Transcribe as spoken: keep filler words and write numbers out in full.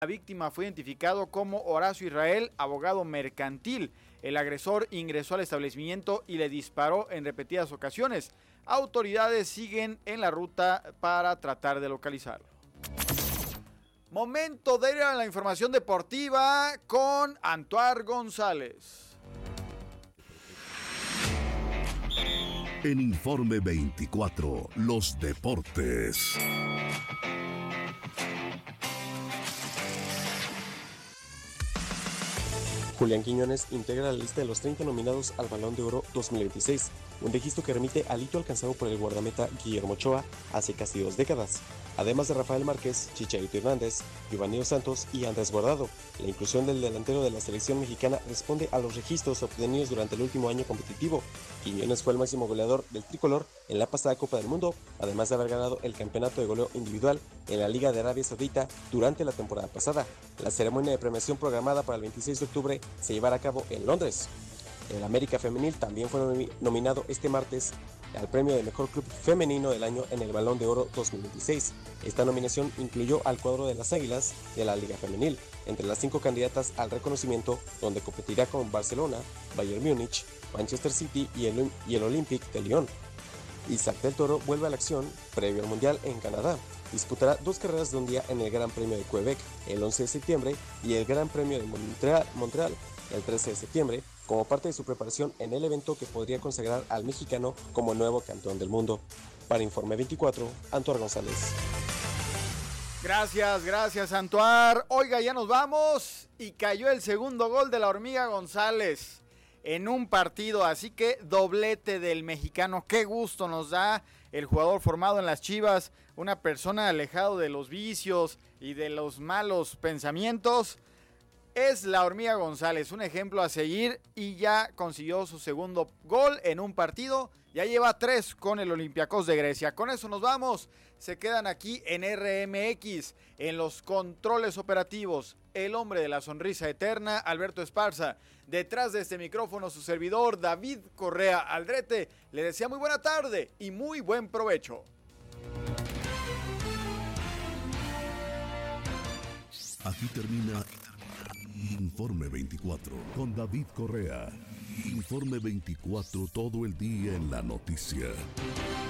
La víctima fue identificado como Horacio Israel, abogado mercantil. El agresor ingresó al establecimiento y le disparó en repetidas ocasiones. Autoridades siguen en la ruta para tratar de localizarlo. Momento de ir a la información deportiva con Antoine González. En Informe veinticuatro, los deportes. Julián Quiñones integra la lista de los treinta nominados al Balón de Oro dos mil veintiséis, un registro que remite al hito alcanzado por el guardameta Guillermo Ochoa hace casi dos décadas. Además de Rafael Márquez, Chicharito Hernández, Giovanni Dos Santos y Andrés Guardado, la inclusión del delantero de la selección mexicana responde a los registros obtenidos durante el último año competitivo. Quiñones fue el máximo goleador del tricolor en la pasada Copa del Mundo, además de haber ganado el campeonato de goleo individual en la Liga de Arabia Saudita durante la temporada pasada. La ceremonia de premiación programada para el veintiséis de octubre se llevará a cabo en Londres. El América Femenil también fue nominado este martes al premio de Mejor Club Femenino del Año en el Balón de Oro dos mil veintiséis. Esta nominación incluyó al cuadro de las Águilas de la Liga Femenil, entre las cinco candidatas al reconocimiento, donde competirá con Barcelona, Bayern Múnich, Manchester City y el, y el Olympique de Lyon. Isaac del Toro vuelve a la acción previo al Mundial en Canadá. Disputará dos carreras de un día en el Gran Premio de Quebec el once de septiembre y el Gran Premio de Montreal, Montreal el trece de septiembre, como parte de su preparación en el evento que podría consagrar al mexicano como nuevo campeón del mundo. Para Informe veinticuatro, Antoine González. Gracias, gracias Antoine. Oiga, ya nos vamos y cayó el segundo gol de la Hormiga González en un partido, así que doblete del mexicano. Qué gusto nos da el jugador formado en las Chivas, una persona alejado de los vicios y de los malos pensamientos. Es la Hormiga González, un ejemplo a seguir, y ya consiguió su segundo gol en un partido. Ya lleva tres con el Olympiacos de Grecia. Con eso nos vamos. Se quedan aquí en R M X, en los controles operativos. El hombre de la sonrisa eterna, Alberto Esparza. Detrás de este micrófono, su servidor, David Correa Aldrete. Le desea muy buena tarde y muy buen provecho. Aquí termina Informe veinticuatro con David Correa. Informe veinticuatro, todo el día en la noticia.